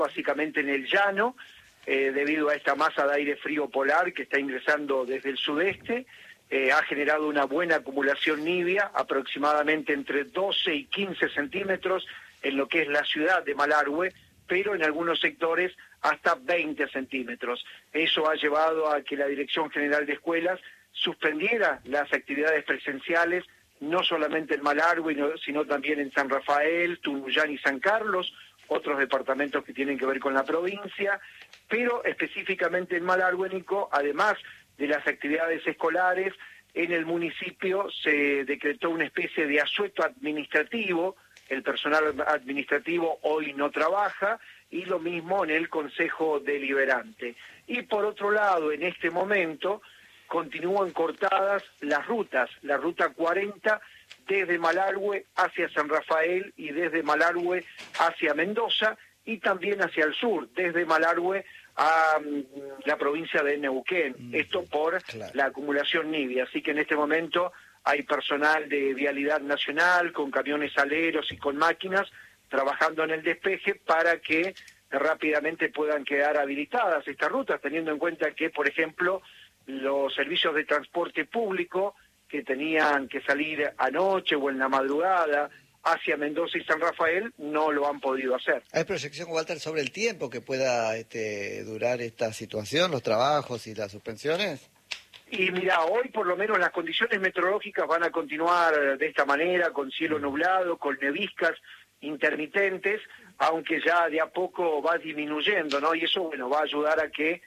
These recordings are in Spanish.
básicamente en el llano, debido a esta masa de aire frío polar que está ingresando desde el sudeste. Ha generado una buena acumulación nibia, aproximadamente entre 12 y 15 centímetros en lo que es la ciudad de Malargüe, pero en algunos sectores hasta 20 centímetros. Eso ha llevado a que la Dirección General de Escuelas suspendiera las actividades presenciales, no solamente en Malargüe, sino también en San Rafael, Tunuyán y San Carlos, otros departamentos que tienen que ver con la provincia, pero específicamente en Malargüe, Nico, además de las actividades escolares, en el municipio se decretó una especie de asueto administrativo. El personal administrativo hoy no trabaja, y lo mismo en el Consejo Deliberante. Y por otro lado, en este momento, continúan cortadas las rutas, la ruta 40 desde Malargüe hacia San Rafael y desde Malargüe hacia Mendoza, y también hacia el sur, desde Malargüe a la provincia de Neuquén, esto por la acumulación nibia. Así que en este momento hay personal de Vialidad Nacional con camiones aleros y con máquinas trabajando en el despeje para que rápidamente puedan quedar habilitadas estas rutas, teniendo en cuenta que, por ejemplo, los servicios de transporte público que tenían que salir anoche o en la madrugada hacia Mendoza y San Rafael no lo han podido hacer. ¿Hay proyección, Walter, sobre el tiempo que pueda durar esta situación, los trabajos y las suspensiones? Y mira, hoy por lo menos las condiciones meteorológicas van a continuar de esta manera, con cielo nublado, con neviscas intermitentes, aunque ya de a poco va disminuyendo, ¿no? Y eso, bueno, va a ayudar a que,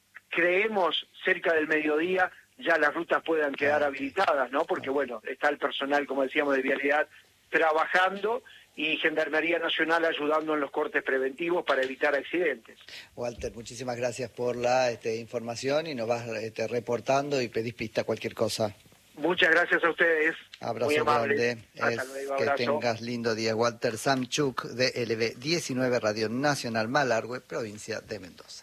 creemos, cerca del mediodía ya las rutas puedan quedar habilitadas, ¿no? Porque, bueno, está el personal, como decíamos, de Vialidad trabajando y Gendarmería Nacional ayudando en los cortes preventivos para evitar accidentes. Walter, muchísimas gracias por la información y nos vas reportando y pedís pista cualquier cosa. Muchas gracias a ustedes. Abrazo muy amable. grande. Hasta luego, que abrazo. tengas lindo día. Walter Samchuk de LB19 Radio Nacional Malargüe, provincia de Mendoza.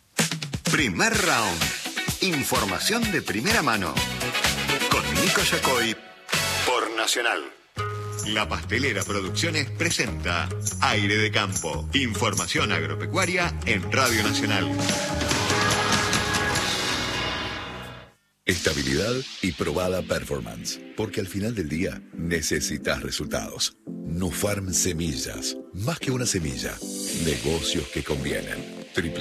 Primer round. Información de primera mano. Con Nico Yacoy por Nacional. La Pastelera Producciones presenta Aire de Campo. Información agropecuaria en Radio Nacional. Estabilidad y probada performance. Porque al final del día necesitas resultados. Nufarm Semillas. Más que una semilla. Negocios que convienen.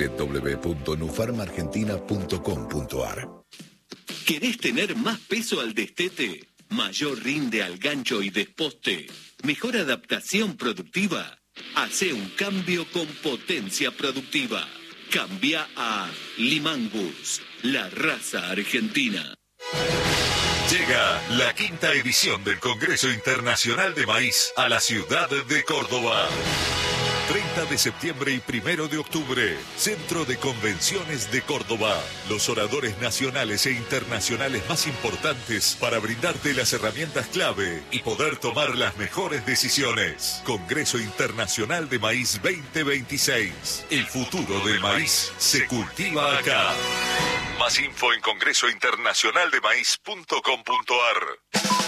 www.nufarmargentina.com.ar. ¿Querés tener más peso al destete? ¿Mayor rinde al gancho y desposte? ¿Mejor adaptación productiva? Hace un cambio con potencia productiva. Cambia a Limangus, la raza argentina. Llega la 5ª edición del Congreso Internacional de Maíz a la ciudad de Córdoba. 30 de septiembre y 1 de octubre, Centro de Convenciones de Córdoba. Los oradores nacionales e internacionales más importantes para brindarte las herramientas clave y poder tomar las mejores decisiones. Congreso Internacional de Maíz 2026. El futuro del maíz se cultiva acá. Más info en congresointernacionaldemaíz.com.ar.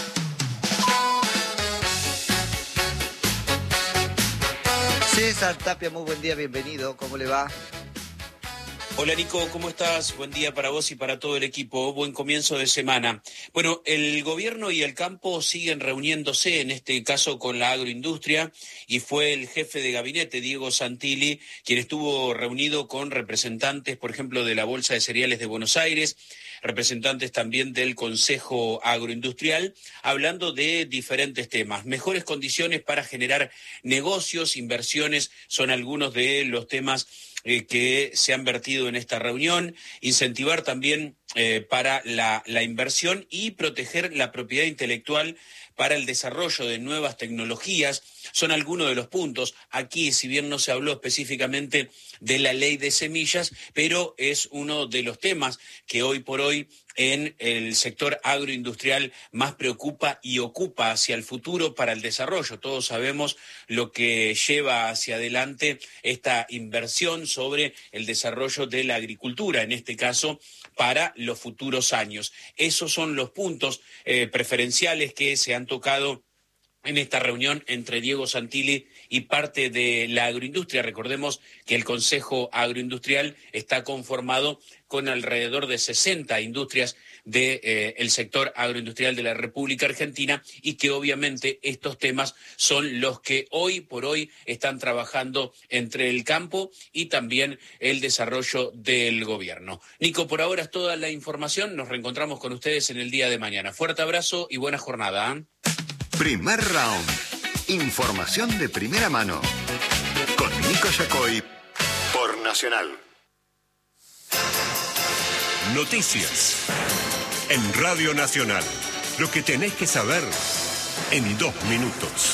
César Tapia, muy buen día, bienvenido, ¿cómo le va? Hola Nico, ¿cómo estás? Buen día para vos y para todo el equipo, buen comienzo de semana. Bueno, el gobierno y el campo siguen reuniéndose, en este caso con la agroindustria, y fue el jefe de gabinete, Diego Santilli, quien estuvo reunido con representantes, por ejemplo, de la Bolsa de Cereales de Buenos Aires, representantes también del Consejo Agroindustrial, hablando de diferentes temas. Mejores condiciones para generar negocios, inversiones, son algunos de los temas que se han vertido en esta reunión. Incentivar también para la inversión y proteger la propiedad intelectual para el desarrollo de nuevas tecnologías. Son algunos de los puntos. Aquí, si bien no se habló específicamente de la ley de semillas, pero es uno de los temas que hoy por hoy en el sector agroindustrial más preocupa y ocupa hacia el futuro para el desarrollo. Todos sabemos lo que lleva hacia adelante esta inversión sobre el desarrollo de la agricultura, en este caso para los futuros años. Esos son los puntos preferenciales que se han tocado en esta reunión entre Diego Santilli y parte de la agroindustria. Recordemos que el Consejo Agroindustrial está conformado con alrededor de 60 industrias del sector agroindustrial de la República Argentina y que obviamente estos temas son los que hoy por hoy están trabajando entre el campo y también el desarrollo del gobierno. Nico, por ahora es toda la información. Nos reencontramos con ustedes en el día de mañana. Fuerte abrazo y buena jornada, ¿eh? Primer round. Información de primera mano. Con Nico Yacoy por Nacional. Noticias. En Radio Nacional. Lo que tenés que saber en 2 minutos.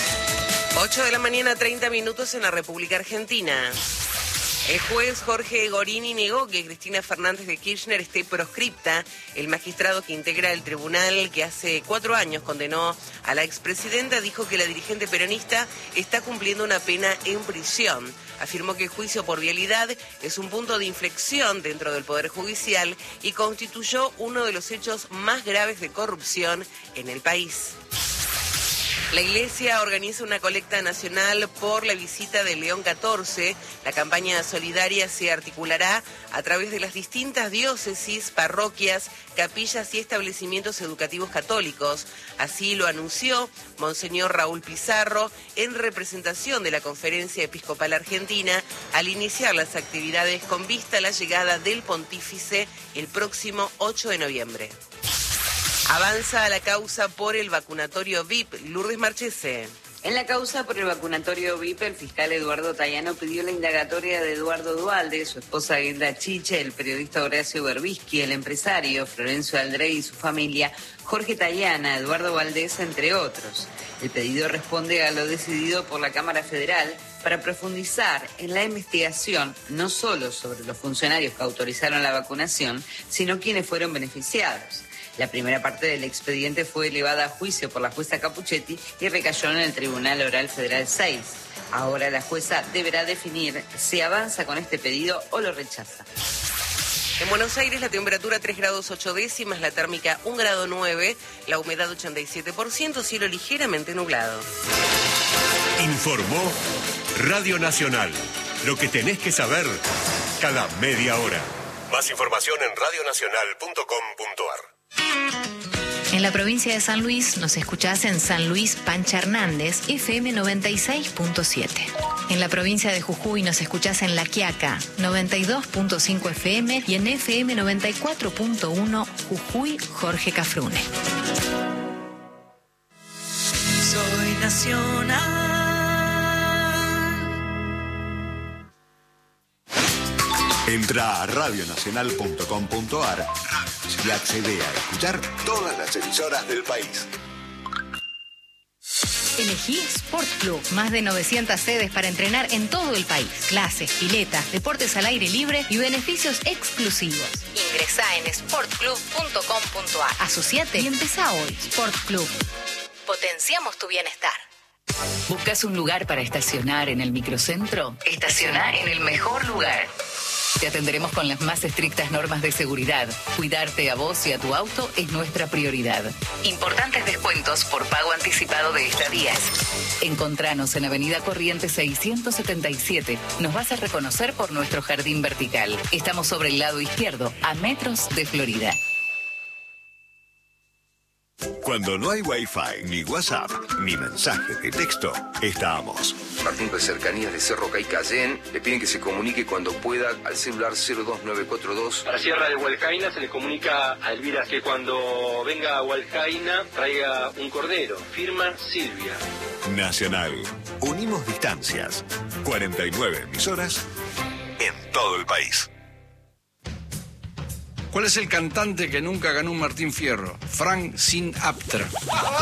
8 de la mañana, 30 minutos en la República Argentina. El juez Jorge Gorini negó que Cristina Fernández de Kirchner esté proscripta. El magistrado que integra el tribunal que hace 4 años condenó a la expresidenta dijo que la dirigente peronista está cumpliendo una pena en prisión. Afirmó que el juicio por vialidad es un punto de inflexión dentro del Poder Judicial y constituyó uno de los hechos más graves de corrupción en el país. La Iglesia organiza una colecta nacional por la visita de León XIV. La campaña solidaria se articulará a través de las distintas diócesis, parroquias, capillas y establecimientos educativos católicos. Así lo anunció Monseñor Raúl Pizarro en representación de la Conferencia Episcopal Argentina al iniciar las actividades con vista a la llegada del pontífice el próximo 8 de noviembre. Avanza la causa por el vacunatorio VIP. Lourdes Marchese. En la causa por el vacunatorio VIP, el fiscal Eduardo Tayano pidió la indagatoria de Eduardo Duhalde, su esposa Guilda Chiche, el periodista Horacio Berbisky, el empresario Florencio Aldrey y su familia, Jorge Tayana, Eduardo Valdés, entre otros. El pedido responde a lo decidido por la Cámara Federal para profundizar en la investigación no solo sobre los funcionarios que autorizaron la vacunación, sino quienes fueron beneficiados. La primera parte del expediente fue elevada a juicio por la jueza Capuchetti y recayó en el Tribunal Oral Federal 6. Ahora la jueza deberá definir si avanza con este pedido o lo rechaza. En Buenos Aires la temperatura 3 grados 8 décimas, la térmica 1 grado 9, la humedad 87%, cielo ligeramente nublado. Informó Radio Nacional. Lo que tenés que saber cada media hora. Más información en radionacional.com.ar. En la provincia de San Luis nos escuchás en San Luis Pancha Hernández, FM 96.7. En la provincia de Jujuy nos escuchás en La Quiaca, 92.5 FM y en FM 94.1 Jujuy Jorge Cafrune. Soy nacional. Entra a radionacional.com.ar y accede a escuchar todas las emisoras del país. Elegí Sport Club. Más de 900 sedes para entrenar en todo el país. Clases, piletas, deportes al aire libre y beneficios exclusivos. Ingresá en sportclub.com.ar. Asociate y empezá hoy. Sport Club. Potenciamos tu bienestar. ¿Buscas un lugar para estacionar en el microcentro? Estacioná en el mejor lugar. Te atenderemos con las más estrictas normas de seguridad. Cuidarte a vos y a tu auto es nuestra prioridad. Importantes descuentos por pago anticipado de estadías. Encontranos en Avenida Corrientes 677. Nos vas a reconocer por nuestro jardín vertical. Estamos sobre el lado izquierdo, a metros de Florida. Cuando no hay Wi-Fi, ni WhatsApp, ni mensajes de texto, estamos. Martín de Cercanías de Cerro Caicayén le piden que se comunique cuando pueda al celular 02942. A la Sierra de Hualcaina se le comunica a Elvira que cuando venga a Hualcaina traiga un cordero. Firma Silvia. Nacional. Unimos distancias. 49 emisoras en todo el país. ¿Cuál es el cantante que nunca ganó un Martín Fierro? Frank Sinatra.